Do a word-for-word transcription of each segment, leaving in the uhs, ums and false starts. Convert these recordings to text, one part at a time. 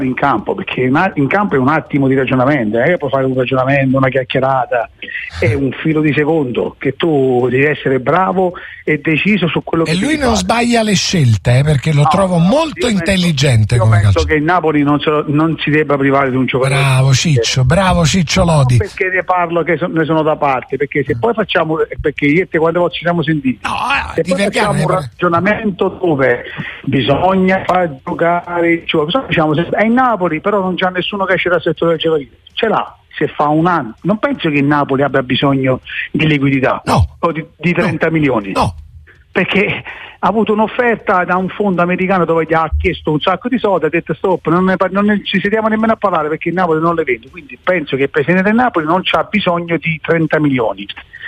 in campo, perché in campo è un attimo di ragionamento, non è che puoi fare un ragionamento, una chiacchierata, è un filo di secondo che tu devi essere bravo e deciso su quello che e lui non fare. Sbaglia le scelte, eh, perché lo no, trovo no, molto io intelligente penso, come io penso calciatore. che il Napoli non, so, non si debba privare di un giocatore. Bravo Ciccio, bravo Ciccio Lodi. Non perché ne parlo che so, ne sono da parte, perché se poi facciamo, perché io e te quante volte ci siamo sentiti, no, se poi facciamo un ragionamento dove bisogna far giocare, cioè, diciamo, è in Napoli, però non c'è nessuno che esce dal settore del giocatore, ce l'ha. Se fa un anno, non penso che il Napoli abbia bisogno di liquidità, no, o di, di trenta no, milioni, no, perché ha avuto un'offerta da un fondo americano dove gli ha chiesto un sacco di soldi, ha detto stop, non, ne, non ne, ci sediamo nemmeno a parlare perché il Napoli non le vende, quindi penso che il presidente del Napoli non c'ha bisogno di trenta milioni.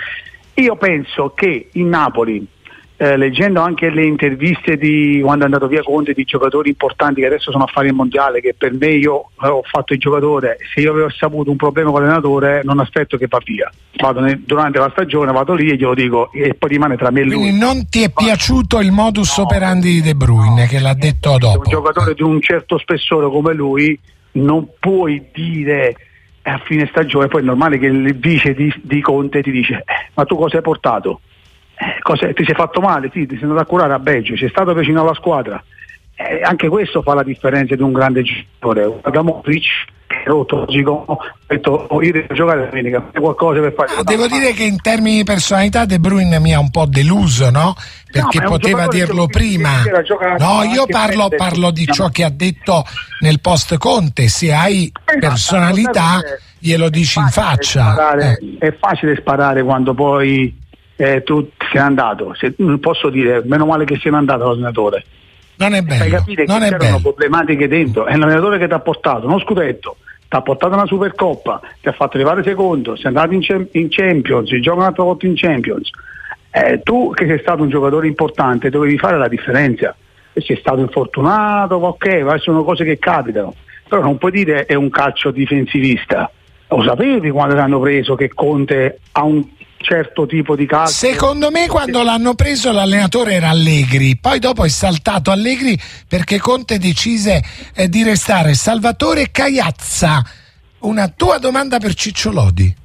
Io penso che il Napoli, Eh, leggendo anche le interviste di quando è andato via Conte, di giocatori importanti che adesso sono a fare il mondiale, che per me, io ho fatto il giocatore, se io avevo saputo un problema con l'allenatore non aspetto che va via, vado nel, durante la stagione vado lì e glielo dico e poi rimane tra me e lui. Quindi non ti è piaciuto il modus no, operandi di De Bruyne, no, che l'ha detto dopo? Un giocatore eh. di un certo spessore come lui non puoi dire a fine stagione, poi è normale che il vice di, di Conte ti dice eh, ma tu cosa hai portato? Eh, cosa, ti sei fatto male? Sì, ti sei andato a curare a Belgio, sei stato vicino alla squadra, eh, anche questo fa la differenza di un grande giocatore. Da Modric rotto, ho detto oh, io devo giocare domenica, qualcosa per fare. Ah, devo dire che in termini di personalità De Bruyne mi ha un po' deluso, no? Perché no, poteva dirlo prima. No, io parlo, parlo di ciò che ha detto nel post Conte, se hai personalità glielo dici in faccia. Sparare, eh. È facile sparare quando poi Eh, tu sei andato, se, non posso dire meno male che sei andato l'allenatore, non è bello, fai capire non che è c'erano bello. problematiche dentro, è l'allenatore che ti ha portato uno scudetto, ti ha portato una Supercoppa, ti ha fatto arrivare secondo, sei andato in, in Champions, si gioca un'altra volta in Champions, eh, tu che sei stato un giocatore importante dovevi fare la differenza, e sei stato infortunato, ok, sono cose che capitano, però non puoi dire è un calcio difensivista. Lo sapevi quando l'hanno preso che Conte ha un certo tipo di calcio? Secondo me quando l'hanno preso l'allenatore era Allegri, poi dopo è saltato Allegri perché Conte decise eh, di restare. Salvatore Caiazza, una tua domanda per Ciccio Lodi?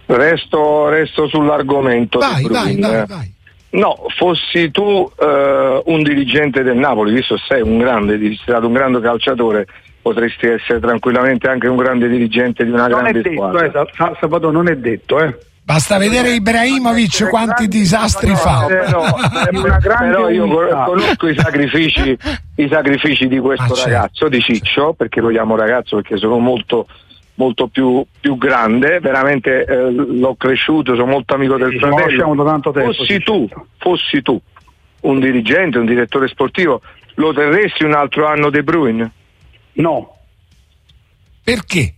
Resto, resto sull'argomento. Vai, vai, vai, vai. No, fossi tu eh, un dirigente del Napoli, visto che sei un grande, sei stato un grande calciatore, potresti essere tranquillamente anche un grande dirigente di una non grande è detto, squadra. Eh, Salvatore, non è detto, eh. Basta vedere Ibrahimovic quanti disastri fa. Però, però io conosco i sacrifici, i sacrifici di questo ah, ragazzo, di Ciccio, perché lo chiamo ragazzo perché sono molto molto più, più grande, veramente eh, l'ho cresciuto, sono molto amico del sì, fratello. Da tanto tempo, fossi sì, tu, certo. fossi tu un dirigente, un direttore sportivo, lo terresti un altro anno De Bruyne? No. Perché?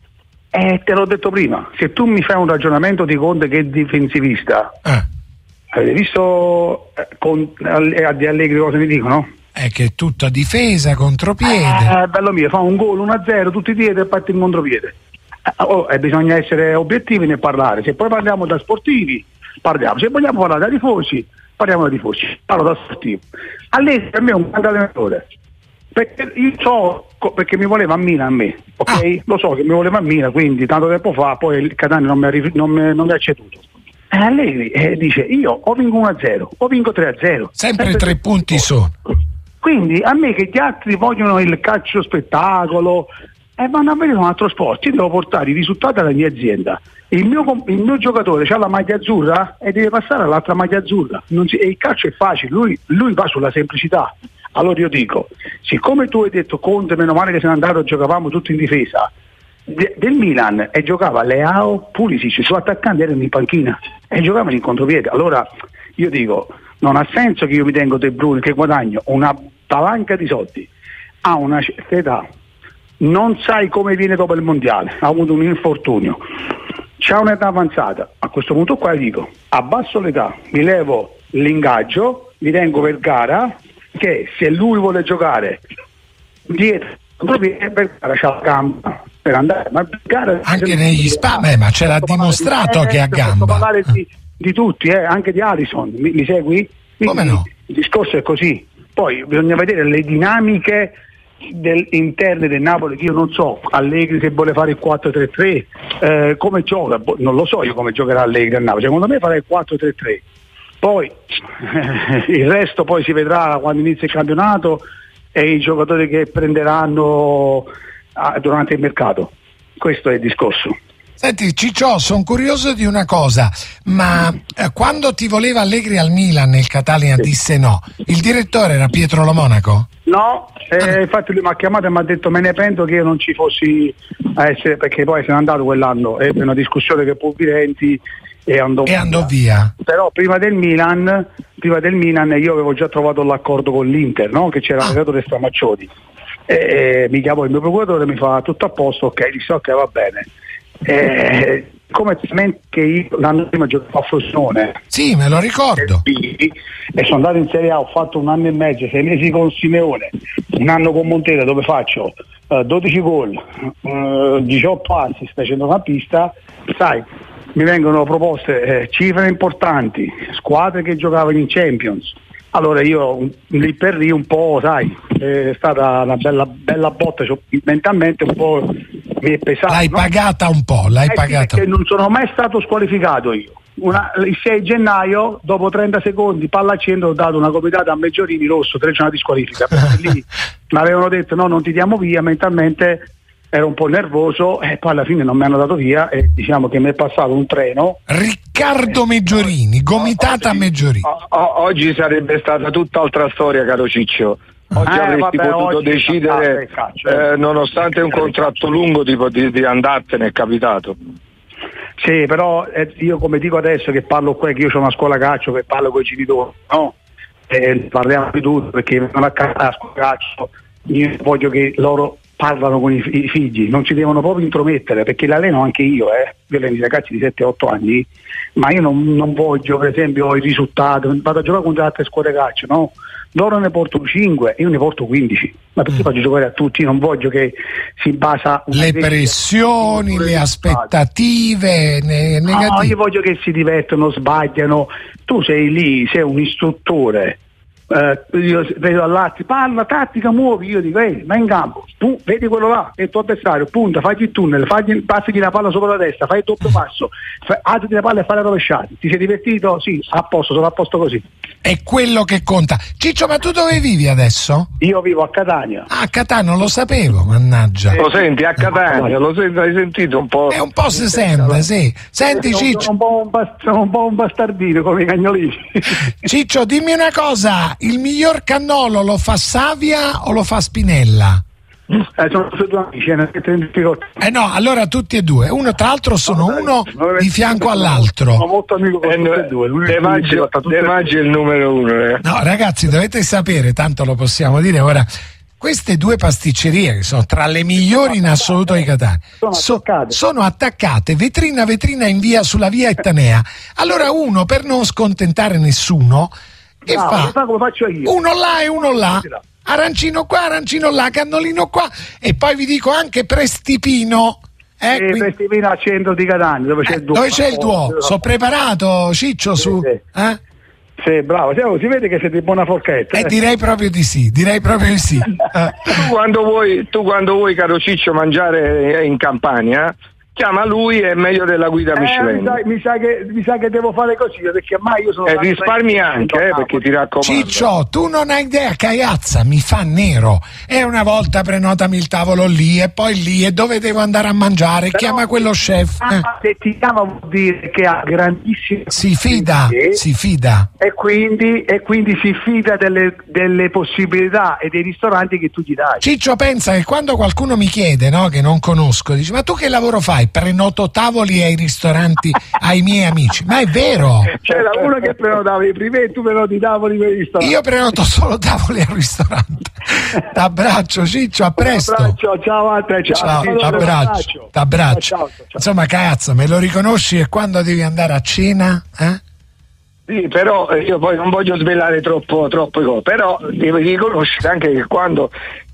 Eh, te l'ho detto prima, se tu mi fai un ragionamento di Conte che è difensivista, eh. avete visto eh, con, a Di Allegri cosa mi dicono? È che è tutta difesa, contropiede. Eh, bello mio, fa un gol uno a zero, tutti dietro e parte il contropiede. Eh, oh, eh, bisogna essere obiettivi nel parlare, se poi parliamo da sportivi, parliamo, se vogliamo parlare da tifosi, parliamo da tifosi, parlo da sportivo. Allegri per me è un grande allenatore. Perché io so, perché mi voleva a Milan a me, ok? Ah. Lo so che mi voleva a Milan, quindi tanto tempo fa, poi il Catania non mi ha, non mi, non mi ha ceduto. E eh, Allegri eh, dice, io o vinco uno a zero, o vinco tre a zero. Sempre, Sempre tre punti sono. Quindi a me che gli altri vogliono il calcio spettacolo, e eh, vanno a vedere un altro sport, io devo portare i risultati alla mia azienda. Il mio, il mio giocatore ha la maglia azzurra e deve passare all'altra maglia azzurra. Non si, e il calcio è facile, lui, lui va sulla semplicità. Allora io dico, siccome tu hai detto Conte, meno male che se n'è andato, giocavamo tutti in difesa, de, del Milan e giocava Leao, Pulisic, i suoi attaccanti erano in panchina e giocavano in contropiede. Allora io dico, non ha senso che io mi tengo De Bruyne che guadagno una palanca di soldi, ha una certa età, non sai come viene dopo il mondiale, ha avuto un infortunio, c'ha un'età avanzata, a questo punto qua dico, abbasso l'età, mi levo l'ingaggio, mi tengo per gara, che se lui vuole giocare dietro per gara c'ha la gamba per andare, ma gara anche negli spa, beh, ma ce l'ha dimostrato che ha gamba. Posso parlare di, di tutti, eh, anche di Alisson, mi, mi segui? Come no? Il discorso è così, poi bisogna vedere le dinamiche del, interne del Napoli, che io non so Allegri se vuole fare il quattro tre tre, eh, come gioca, non lo so io come giocherà Allegri a Napoli, secondo me farà il quattro tre tre, poi eh, il resto poi si vedrà quando inizia il campionato e i giocatori che prenderanno ah, durante il mercato. Questo è il discorso. Senti Ciccio, sono curioso di una cosa, ma eh, quando ti voleva Allegri al Milan il Catalina sì. disse no, il direttore era Pietro Lo Monaco? No, eh, infatti lui mi ha chiamato e mi ha detto me ne pento che io non ci fossi a essere, perché poi se n'è andato quell'anno, ebbe una discussione che Pulvirenti e andò, e andò via. via. Però prima del Milan, prima del Milan io avevo già trovato l'accordo con l'Inter, no? Che c'era ah. l'allenatore Stramaccioni. E, e mi chiamò il mio procuratore, mi fa tutto a posto, ok, disse ok, va bene. Eh, come che io l'anno prima giocavo a Frosinone, sì, me lo ricordo, e sono andato in Serie A, ho fatto un anno e mezzo, sei mesi con Simeone, un anno con Montella dove faccio uh, dodici gol, uh, diciotto assist da centrocampista, sai, mi vengono proposte eh, cifre importanti, squadre che giocavano in Champions. Allora io lì per lì un po', sai, è stata una bella, bella botta, cioè, mentalmente un po' mi è pesato. L'hai no? pagata un po', l'hai eh, pagata. Perché non sono mai stato squalificato io. Una, il sei gennaio, dopo trenta secondi, palla al centro, ho dato una gomitata a Meggiorini rosso, tre giornate di squalifica. Perché lì mi avevano detto no, non ti diamo via, mentalmente ero un po' nervoso e poi alla fine non mi hanno dato via e diciamo che mi è passato un treno. Riccardo Meggiorini, gomitata a Meggiorini. O, o, oggi sarebbe stata tutt'altra storia, caro Ciccio. Oggi eh, avresti vabbè, potuto oggi decidere, calcio, eh, nonostante un contratto lungo, di, di, di andartene, è capitato. Sì, però eh, io come dico adesso che parlo qui, che io ho una scuola calcio, che parlo con i genitori, no? Eh, parliamo di tutto, perché vengono a casa a scuola calcio, io voglio che loro parlano con i, i figli, non si devono proprio intromettere, perché l'alleno anche io, eh. io alleno i ragazzi di sette otto anni, ma io non, non voglio per esempio i risultati, vado a giocare contro altre scuole calcio, no? Loro ne portano cinque, io ne porto quindici, ma perché mm. faccio giocare a tutti? Non voglio che si basa le pressioni, le aspettative ne- negative. No, io voglio che si divertono, sbagliano. Tu sei lì, sei un istruttore. Uh, io vedo all'altro, parla, tattica, muovi, io dico ehi, vai in campo, tu vedi quello là, è il tuo avversario, punta, fagli il tunnel, fagli, passagli la palla sopra la testa, fai il doppio passo, alzati la palla e fai la rovesciata. Ti sei divertito? Sì, a posto, sono a posto così. È quello che conta. Ciccio, ma tu dove vivi adesso? Io vivo a Catania. Ah, a Catania, non lo sapevo, mannaggia. Lo senti a Catania, lo senti, hai sentito un po'? È un po' si sente, sì. Senti, sono, Ciccio. Sono un, po' un, bast- sono un po' un bastardino come i cagnolini. Ciccio, dimmi una cosa, il miglior cannolo lo fa Savia o lo fa Spinella? Eh, sono due amici, eh no, allora tutti e due. Uno tra l'altro sono no, uno no, di fianco all'altro. Sono molto amico con eh, tutti e due. De Maggio, De Maggio è il numero uno. Eh. No, ragazzi, dovete sapere, tanto lo possiamo dire ora. Queste due pasticcerie che sono tra le migliori in assoluto di Catania sono attaccate. So, sono attaccate vetrina a vetrina in via sulla via Ettanea. Allora uno, per non scontentare nessuno, che no, fa? fa come faccio io. Uno là e uno là. Arancino qua, arancino là, cannolino qua, e poi vi dico anche prestipino. Eh, eh, quindi... Prestipino al centro di Catania, dove c'è eh, il duo. Dove c'è il duo? Sono preparato, Ciccio, sì, su... Sì. Eh? Sì, bravo, si vede che siete di buona forchetta. Eh, eh. direi proprio di sì, direi proprio di sì. Eh. Tu, quando vuoi, tu quando vuoi, caro Ciccio, mangiare in Campania, chiama lui, è meglio della guida eh, Michelin. Mi sa, mi, sa che, mi sa che devo fare così, perché ormai io sono... E eh, risparmi anche, eh, perché ti raccomando. Ciccio, tu non hai idea, Caiazza, mi fa nero. E una volta prenotami il tavolo lì, e poi lì, e dove devo andare a mangiare? Però, chiama quello chef. Eh. Se ti chiama vuol dire che ha grandissime... Si fida, idee, si fida. E quindi, e quindi si fida delle, delle possibilità e dei ristoranti che tu gli dai. Ciccio, pensa che quando qualcuno mi chiede, no, che non conosco, dice, ma tu che lavoro fai? Prenoto tavoli ai ristoranti ai miei amici, ma è vero. C'era uno che prenotava i primi e tu prenoti i tavoli per i ristoranti. Io prenoto solo tavoli al ristorante. T'abbraccio Ciccio, a presto. T'abbraccio, ciao a te, ciao. Ciao, t'abbraccio, t'abbraccio. Ciao, ciao, ciao. Insomma, cazzo, me lo riconosci e quando devi andare a cena? Eh? Sì, però io poi non voglio svelare troppo troppo cose, però devi riconoscere anche che quando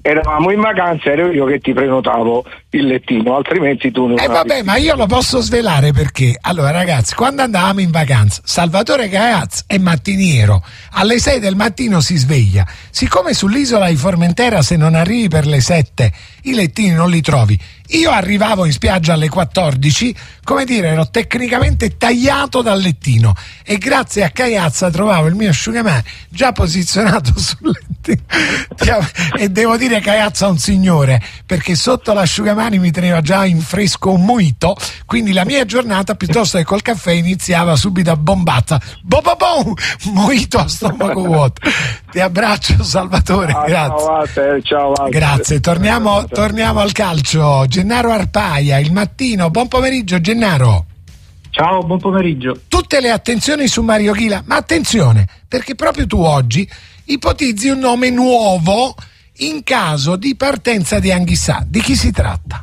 eravamo in vacanza, ero io che ti prenotavo il lettino, altrimenti tu non. Eh vabbè, ma io lo posso svelare perché, allora ragazzi, quando andavamo in vacanza, Salvatore Caiaz è mattiniero, alle sei del mattino si sveglia, siccome sull'isola di Formentera se non arrivi per le sette i lettini non li trovi, io arrivavo in spiaggia alle quattordici, come dire, ero tecnicamente tagliato dal lettino e grazie a Caiaz trovavo il mio asciugamani già posizionato sul lettino e devo dire Caiaz è un signore, perché sotto l'asciugamani mi teneva già in fresco un mojito, quindi la mia giornata piuttosto che col caffè iniziava subito a bombazza, bo bo bo, mojito a stomaco vuoto. Ti abbraccio Salvatore, ah, grazie. Ciao a te, ciao a te. Grazie, torniamo, torniamo al calcio. Gennaro Arpaia, Il Mattino, buon pomeriggio Gennaro. Ciao, buon pomeriggio. Tutte le attenzioni su Mario Chila, ma attenzione, perché proprio tu oggi ipotizzi un nome nuovo in caso di partenza di Anghissà. Di chi si tratta?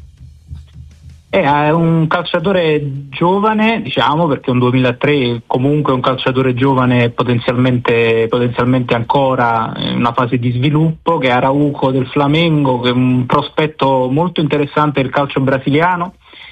È un calciatore giovane, diciamo, perché è un duemilatré, comunque un calciatore giovane potenzialmente, potenzialmente ancora in una fase di sviluppo, che è Araujo del Flamengo, che è un prospetto molto interessante del calcio brasiliano.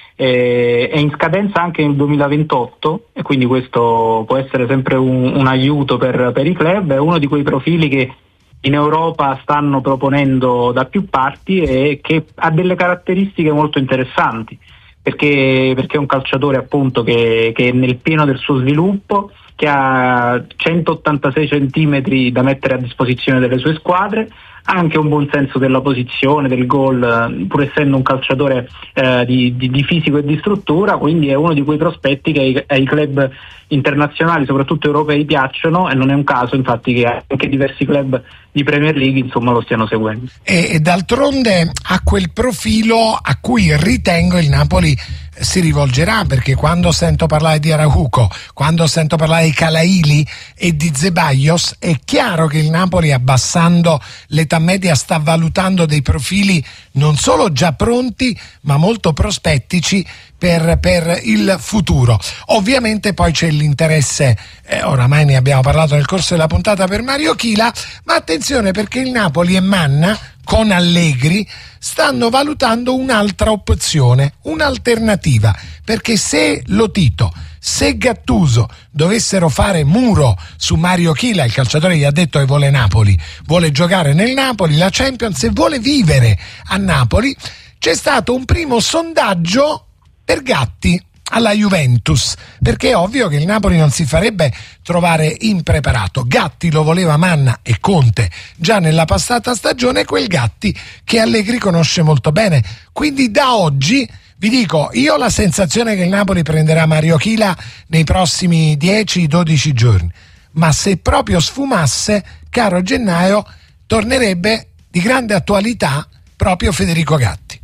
Eh, è in scadenza anche nel duemilaventotto e quindi questo può essere sempre un, un aiuto per, per i club. È uno di quei profili che in Europa stanno proponendo da più parti e che ha delle caratteristiche molto interessanti, perché, perché è un calciatore appunto che, che è nel pieno del suo sviluppo, che ha centottantasei centimetri da mettere a disposizione delle sue squadre, ha anche un buon senso della posizione, del gol, pur essendo un calciatore eh, di, di, di fisico e di struttura, quindi è uno di quei prospetti che ai, ai club internazionali, soprattutto europei, piacciono, e non è un caso infatti che anche diversi club di Premier League insomma lo stiano seguendo. E, e d'altronde ha quel profilo a cui ritengo il Napoli si rivolgerà, perché quando sento parlare di Araujo, quando sento parlare di Calaili e di Zeballos, è chiaro che il Napoli, abbassando l'età media, sta valutando dei profili non solo già pronti ma molto prospettici per, per il futuro. Ovviamente poi c'è l'interesse, eh, oramai ne abbiamo parlato nel corso della puntata, per Mario Chila, ma attenzione perché il Napoli e Manna con Allegri stanno valutando un'altra opzione, un'alternativa, perché se Lotito, se Gattuso dovessero fare muro su Mario Chila, il calciatore gli ha detto che vuole Napoli, vuole giocare nel Napoli, la Champions, e vuole vivere a Napoli, c'è stato un primo sondaggio per Gatti alla Juventus, perché è ovvio che il Napoli non si farebbe trovare impreparato. Gatti lo voleva Manna e Conte già nella passata stagione, quel Gatti che Allegri conosce molto bene. Quindi da oggi vi dico, io ho la sensazione che il Napoli prenderà Mario Chila nei prossimi dieci dodici giorni, ma se proprio sfumasse, caro Gennaio, tornerebbe di grande attualità proprio Federico Gatti.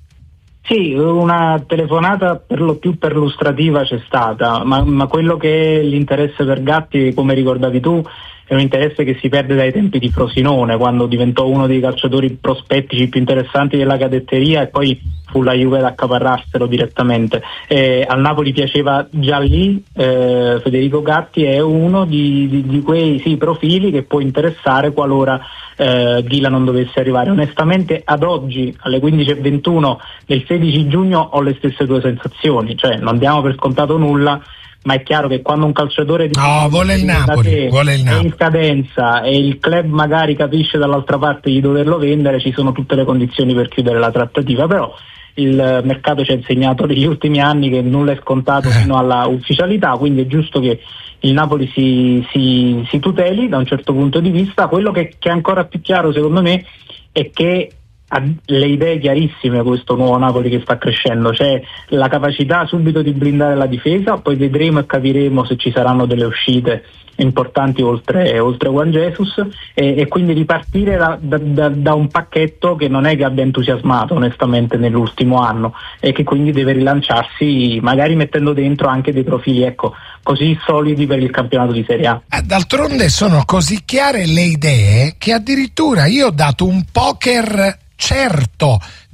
Sì, una telefonata per lo più perlustrativa c'è stata, ma, ma quello che è l'interesse per Gatti, come ricordavi tu, è un interesse che si perde dai tempi di Frosinone, quando diventò uno dei calciatori prospettici più interessanti della cadetteria e poi fu la Juve ad accaparrarselo direttamente. Eh, al Napoli piaceva già lì, eh, Federico Gatti è uno di, di, di quei sì, profili che può interessare qualora eh, Ghila non dovesse arrivare. Onestamente ad oggi alle quindici e ventuno del sedici giugno ho le stesse due sensazioni, cioè non diamo per scontato nulla, ma è chiaro che quando un calciatore di no, vuole il Napoli, vuole il Napoli. È in scadenza e il club magari capisce dall'altra parte di doverlo vendere, ci sono tutte le condizioni per chiudere la trattativa, però il mercato ci ha insegnato negli ultimi anni che nulla è scontato fino alla ufficialità, quindi è giusto che il Napoli si, si, si tuteli da un certo punto di vista. Quello che, che è ancora più chiaro secondo me è che ha le idee chiarissime questo nuovo Napoli che sta crescendo, c'è la capacità subito di blindare la difesa, poi vedremo e capiremo se ci saranno delle uscite importanti oltre, oltre Juan Jesus e, e quindi ripartire da, da, da un pacchetto che non è che abbia entusiasmato onestamente nell'ultimo anno e che quindi deve rilanciarsi magari mettendo dentro anche dei profili ecco così solidi per il campionato di Serie A. D'altronde sono così chiare le idee che addirittura io ho dato un poker certo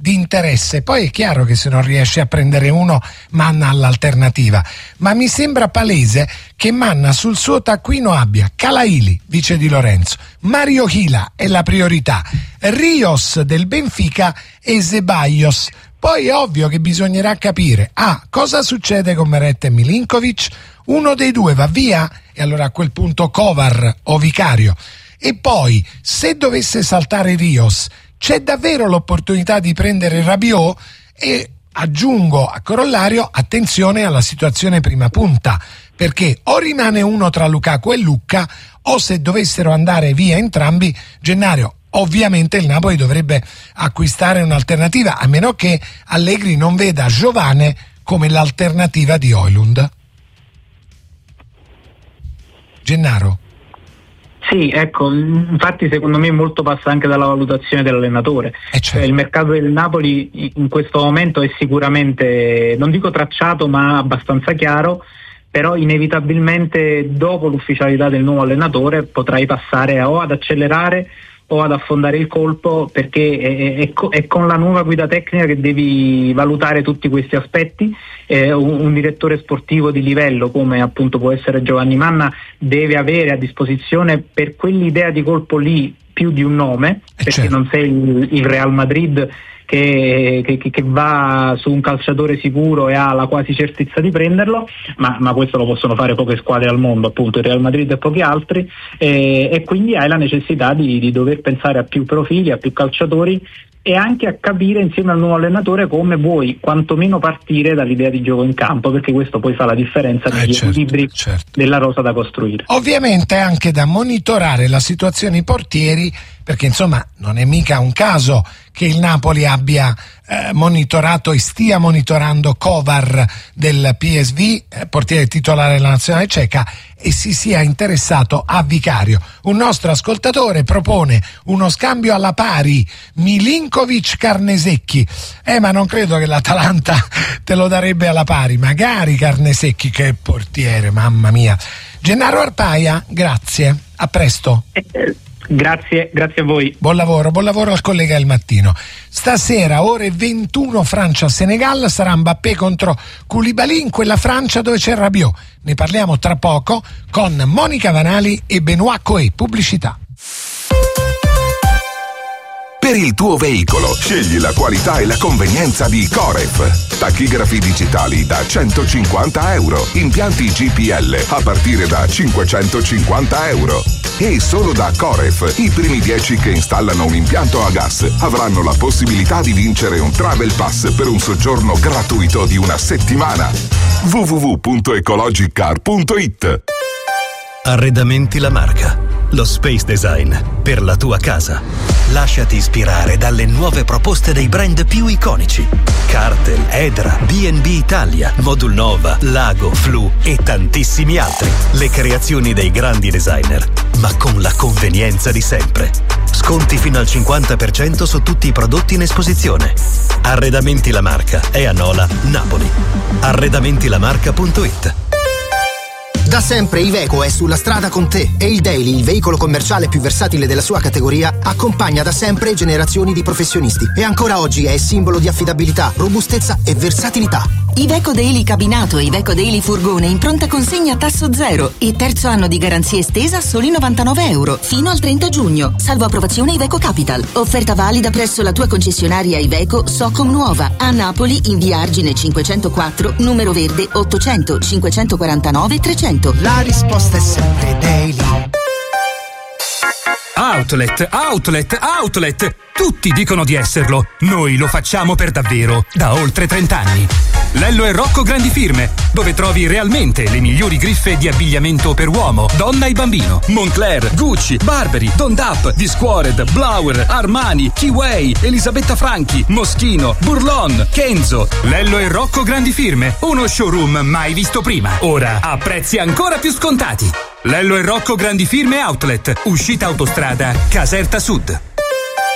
di interesse. Poi è chiaro che se non riesce a prendere uno, Manna all'alternativa, ma mi sembra palese che Manna sul suo taccuino abbia Calaili, vice di Lorenzo, Mario Hila è la priorità, Rios del Benfica e Zeballos. Poi è ovvio che bisognerà capire ah, cosa succede con Meret e Milinkovic, uno dei due va via e allora a quel punto Kovar o Vicario. E poi, se dovesse saltare Rios, c'è davvero l'opportunità di prendere Rabiot? E aggiungo a corollario, attenzione alla situazione prima punta, perché o rimane uno tra Lukaku e Lucca, o se dovessero andare via entrambi, Gennaro, ovviamente il Napoli dovrebbe acquistare un'alternativa, a meno che Allegri non veda Giovane come l'alternativa di Højlund. Gennaro? Sì, ecco, infatti secondo me molto passa anche dalla valutazione dell'allenatore. Eh certo. Cioè, il mercato del Napoli in questo momento è sicuramente, non dico tracciato, ma abbastanza chiaro, però inevitabilmente dopo l'ufficialità del nuovo allenatore potrai passare o ad accelerare o ad affondare il colpo, perché è, è, è con la nuova guida tecnica che devi valutare tutti questi aspetti. Eh, un, un direttore sportivo di livello come appunto può essere Giovanni Manna deve avere a disposizione per quell'idea di colpo lì più di un nome, perché certo. non sei il, il Real Madrid Che, che, che va su un calciatore sicuro e ha la quasi certezza di prenderlo, ma, ma questo lo possono fare poche squadre al mondo, appunto il Real Madrid e pochi altri, e, e quindi hai la necessità di, di dover pensare a più profili, a più calciatori e anche a capire insieme al nuovo allenatore come vuoi quantomeno partire dall'idea di gioco in campo, perché questo poi fa la differenza eh negli certo, equilibri certo. della rosa da costruire. Ovviamente anche da monitorare la situazione i portieri, perché insomma non è mica un caso che il Napoli abbia eh, monitorato e stia monitorando Kovar del P S V, eh, portiere titolare della nazionale ceca, e si sia interessato a Vicario. Un nostro ascoltatore propone uno scambio alla pari Milinkovic-Carnesecchi, eh ma non credo che l'Atalanta te lo darebbe alla pari, magari Carnesecchi, che portiere, mamma mia. Gennaro Arpaia, grazie, a presto. Grazie, grazie a voi. Buon lavoro, buon lavoro al collega del mattino. Stasera ore ventuno Francia-Senegal, sarà Mbappé contro Koulibaly in quella Francia dove c'è Rabiot. Ne parliamo tra poco con Monica Vanali e Benoît Coé. Pubblicità. Per il tuo veicolo scegli la qualità e la convenienza di Coref. Tachigrafi digitali da centocinquanta euro, impianti G P L a partire da cinquecentocinquanta euro. E solo da Coref i primi dieci che installano un impianto a gas avranno la possibilità di vincere un Travel Pass per un soggiorno gratuito di una settimana. w w w punto ecologicar punto i t. Arredamenti La Marca, lo space design per la tua casa. Lasciati ispirare dalle nuove proposte dei brand più iconici: Cartel, Edra, B and B Italia, Modul Nova, Lago, Flu e tantissimi altri. Le creazioni dei grandi designer, ma con la convenienza di sempre. Sconti fino al cinquanta per cento su tutti i prodotti in esposizione. Arredamenti La Marca è a Nola, Napoli. arredamentilamarca punto i t. Da sempre Iveco è sulla strada con te e il Daily, il veicolo commerciale più versatile della sua categoria, accompagna da sempre generazioni di professionisti e ancora oggi è simbolo di affidabilità, robustezza e versatilità. Iveco Daily cabinato e Iveco Daily furgone in pronta consegna a tasso zero e terzo anno di garanzia estesa a soli novantanove euro fino al trenta giugno, salvo approvazione Iveco Capital. Offerta valida presso la tua concessionaria Iveco Socom Nuova a Napoli in via Argine cinquecentoquattro, numero verde ottocento cinquecentoquarantanove trecento. La risposta è sempre Daily. Outlet, outlet, outlet! Tutti dicono di esserlo, noi lo facciamo per davvero, da oltre trent'anni. Lello e Rocco Grandi Firme, dove trovi realmente le migliori griffe di abbigliamento per uomo, donna e bambino. Moncler, Gucci, Burberry, Don Dap, Discovered, Blauer, Armani, Keyway, Elisabetta Franchi, Moschino, Burlon, Kenzo. Lello e Rocco Grandi Firme, uno showroom mai visto prima. Ora a prezzi ancora più scontati. Lello e Rocco Grandi Firme Outlet, uscita autostrada Caserta Sud.